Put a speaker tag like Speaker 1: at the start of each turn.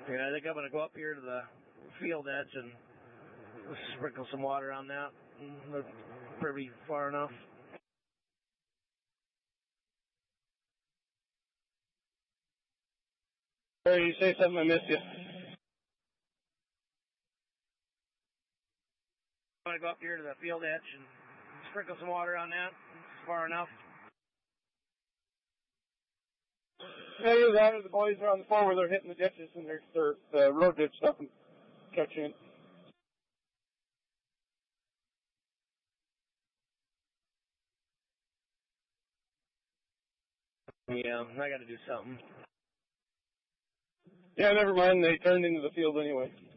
Speaker 1: Yeah, I think I'm going to go up here to the field edge and sprinkle some water on that. That's pretty far enough.
Speaker 2: Sorry, you say something, I missed you.
Speaker 1: I'm going to go up here to the field edge and sprinkle some water on that. It's far enough.
Speaker 2: Yeah, either that or the boys are on the phone where they're hitting the ditches and there's the road ditch stuff and catching it.
Speaker 1: Yeah, I got to do something.
Speaker 2: Yeah, never mind. They turned into the field anyway.